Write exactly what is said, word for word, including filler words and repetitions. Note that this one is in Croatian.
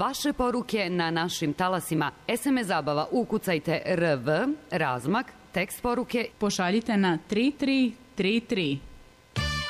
vaše poruke na našim talasima. es em es zabava ukucajte R V, razmak, tekst poruke pošaljite na tri tri tri tri.